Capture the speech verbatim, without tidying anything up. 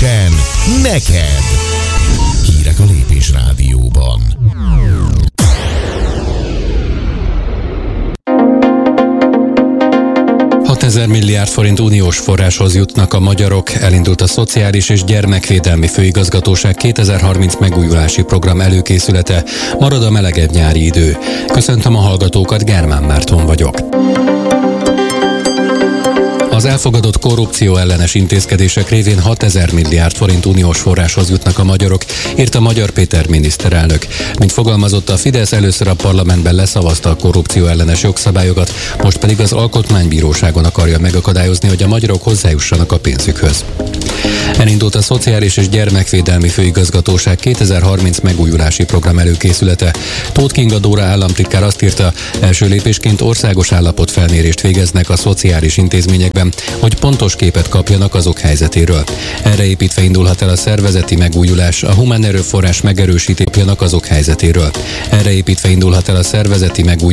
Rögtön neked! Hírek a Lépés Rádióban. hatezer milliárd forint uniós forráshoz jutnak a magyarok. Elindult a Szociális és Gyermekvédelmi Főigazgatóság kétezer-harminc megújulási program előkészülete. Marad a melegebb nyári idő. Köszöntöm a hallgatókat, Germán Márton vagyok. Az elfogadott korrupció ellenes intézkedések révén hatezer milliárd forint uniós forráshoz jutnak a magyarok, írta Magyar Péter miniszterelnök. Mint fogalmazott, a Fidesz először a parlamentben leszavazta a korrupció ellenes jogszabályokat, most pedig az Alkotmánybíróságon akarja megakadályozni, hogy a magyarok hozzájussanak a pénzükhöz. Elindult a Szociális és Gyermekvédelmi Főigazgatóság kétezer-harminc megújulási program előkészülete. Tóth Kinga Dóra államtitkár azt írta, első lépésként országos állapotfelmérést végeznek a szociális intézményekben, hogy pontos képet kapjanak azok helyzetéről. Erre építve indulhat el a szervezeti megújulás, a humán erőforrás megerősítésnek azok helyzetéről. Erre építve indulhat el a szervezeti megújulás,